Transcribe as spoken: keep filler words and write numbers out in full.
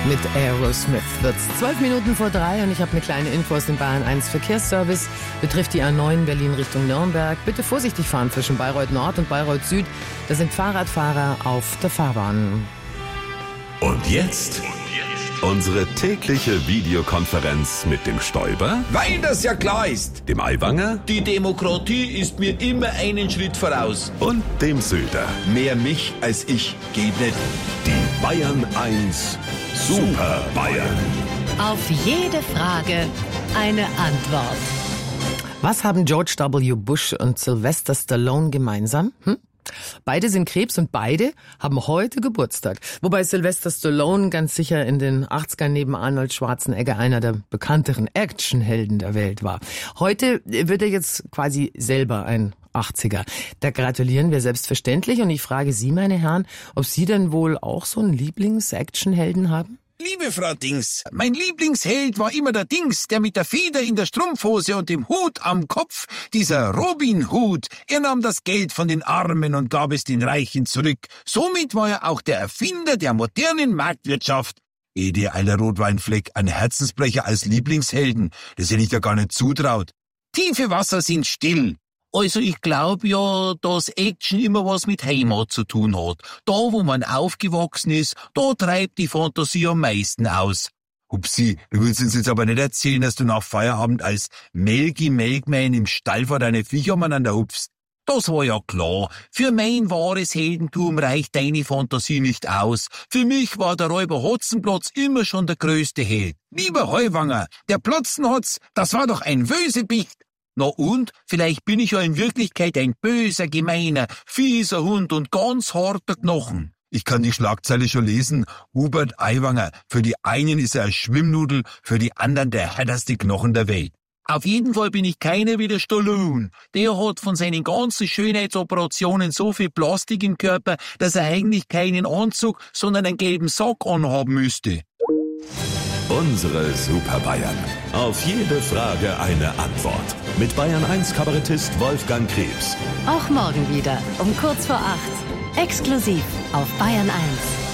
Mit Aerosmith wird's zwölf Minuten vor drei und ich habe eine kleine Info aus dem Bayern eins Verkehrsservice. Betrifft die A neun Berlin Richtung Nürnberg. Bitte vorsichtig fahren zwischen Bayreuth Nord und Bayreuth Süd. Da sind Fahrradfahrer auf der Fahrbahn. Und jetzt unsere tägliche Videokonferenz mit dem Stoiber, weil das ja klar ist. dem Aiwanger Die Demokratie ist mir immer einen Schritt voraus. und dem Söder. Mehr mich als ich geht nicht. Die Bayern eins Super Bayern. Auf jede Frage eine Antwort. Was haben George W. Bush und Sylvester Stallone gemeinsam? Hm? Beide sind Krebs und beide haben heute Geburtstag. Wobei Sylvester Stallone ganz sicher in den achtzigern neben Arnold Schwarzenegger einer der bekannteren Actionhelden der Welt war. Heute wird er jetzt quasi selber ein achtziger. Da gratulieren wir selbstverständlich und ich frage Sie, meine Herren, ob Sie denn wohl auch so einen Lieblings-Actionhelden haben? Liebe Frau Dings, mein Lieblingsheld war immer der Dings, der mit der Feder in der Strumpfhose und dem Hut am Kopf, dieser Robin Hood. Er nahm das Geld von den Armen und gab es den Reichen zurück. Somit war er auch der Erfinder der modernen Marktwirtschaft. Ede Eiler Rotweinfleck, ein Herzensbrecher als Lieblingshelden, das hätte ich ja gar nicht zutraut. Tiefe Wasser sind still. Also ich glaube ja, dass Action immer was mit Heimat zu tun hat. Da, wo man aufgewachsen ist, da treibt die Fantasie am meisten aus. Hupsi, du willst uns jetzt aber nicht erzählen, dass du nach Feierabend als Melky Melkman im Stall vor deine Viecher umeinander hupfst. Das war ja klar. Für mein wahres Heldentum reicht deine Fantasie nicht aus. Für mich war der Räuber Hotzenplotz immer schon der größte Held. Lieber Heuwanger, der Plotzenhotz, das war doch ein Bösewicht. Na und? Vielleicht bin ich ja in Wirklichkeit ein böser, gemeiner, fieser Hund und ganz harter Knochen. Ich kann die Schlagzeile schon lesen. Hubert Aiwanger. Für die einen ist er ein Schwimmnudel, für die anderen der härteste Knochen der Welt. Auf jeden Fall bin ich keiner wie der Stallone. Der hat von seinen ganzen Schönheitsoperationen so viel Plastik im Körper, dass er eigentlich keinen Anzug, sondern einen gelben Sack anhaben müsste. Unsere Super Bayern. Auf jede Frage eine Antwort. Mit Bayern eins Kabarettist Wolfgang Krebs. Auch morgen wieder um kurz vor acht. Exklusiv auf Bayern eins.